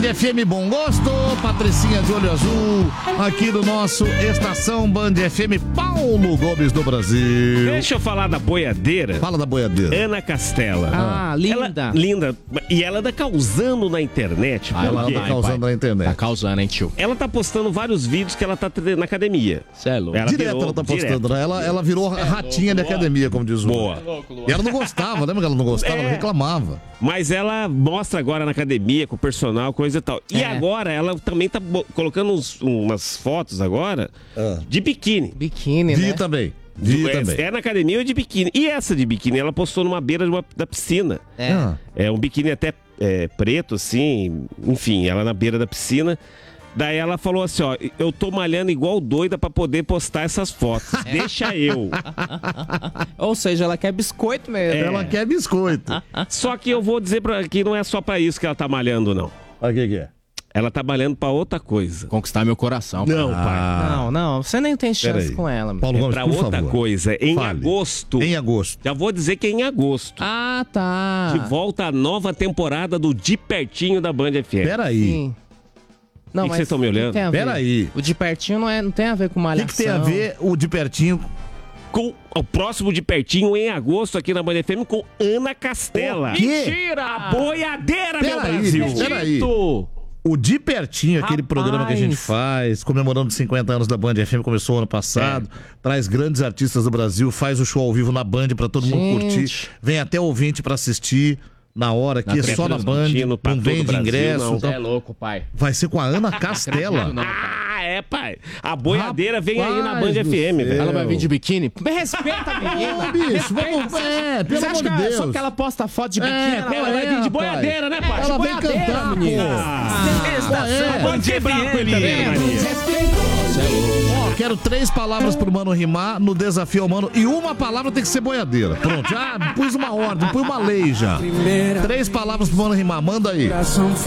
FM Bom Gosto, Patricinha de Olho Azul, aqui do nosso Estação Band FM, Paulo Gomes do Brasil. Deixa eu falar da boiadeira. Fala da boiadeira. Ana Castela. Ah, linda. Linda. E ela tá causando na internet. Ela tá causando na internet. Tá causando, hein, tio? Ela tá postando vários vídeos que ela tá na academia. Celo. Direto ela tá postando, né? Ela virou ratinha de academia, como diz o... Boa. E ela não gostava, lembra que ela não gostava? Ela reclamava. Mas ela mostra agora na academia, com o personal, coisa e tal. E agora ela também tá colocando umas fotos agora de biquíni. Biquíni, Vi né? também. Vi também. É na academia ou de biquíni. E essa de biquíni, ela postou numa beira da piscina. É um biquíni até preto, assim. Enfim, ela na beira da piscina. Daí ela falou assim, ó, eu tô malhando igual doida pra poder postar essas fotos. Deixa eu. Ou seja, ela quer biscoito mesmo. Ela quer biscoito. Só que eu vou dizer que não é só pra isso que ela tá malhando, não. O que é? Ela tá malhando pra outra coisa. Conquistar meu coração. Não, pai. Não, você nem tem chance com ela. Paulo Gomes, Pra por outra favor. coisa. Em Fale. agosto. Em agosto. Já vou dizer que é em agosto. Ah, tá. De volta a nova temporada do De Pertinho da Band FM. Peraí. Sim. Não, que vocês estão me olhando? Peraí. O de pertinho não tem a ver com O malhação. que tem a ver o de pertinho? Com o próximo De Pertinho em agosto aqui na Band FM com Ana Castela. O quê? Mentira! A boiadeira, meu Peraí, Brasil! peraí. O De Pertinho, aquele programa que a gente faz, comemorando os 50 anos da Band FM, começou ano passado, traz grandes artistas do Brasil, faz o show ao vivo na Band pra todo mundo curtir, vem até ouvinte pra assistir na hora, aqui é só na Band, não vende ingresso. Você é louco, pai. Vai ser com a Ana Castela. Pai. A boiadeira vem aí na Band FM, velho. Ela vai vir de biquíni? Me respeita, menina. Bicho, vamos... pelo amor de Deus. Só porque ela posta foto de biquíni, Ela vai vir de boiadeira, né, pai? Ela vem cantar, menina. Pode ser branco, ele Ó, quero 3 palavras pro Mano rimar no desafio ao Mano e uma palavra tem que ser boiadeira. Pronto, já pus uma ordem, pus uma lei já. 3 palavras pro Mano rimar, manda aí.